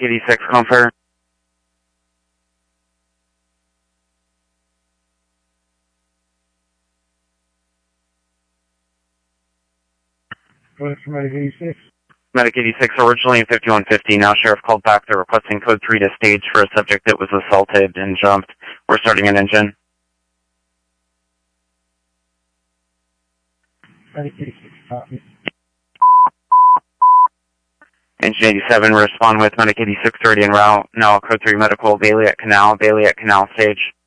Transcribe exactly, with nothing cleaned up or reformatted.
eighty-six, Comfort. Go ahead for Medic eighty-six. Medic eighty-six, originally in fifty-one fifty, now Sheriff called back. They're requesting code three to stage for a subject that was assaulted and jumped. We're starting an engine. Medic eighty-six, copy. Engine eighty-seven, respond with Medic eighty-six already en route. Now code three medical, Bailey at Canal, Bailey at Canal stage.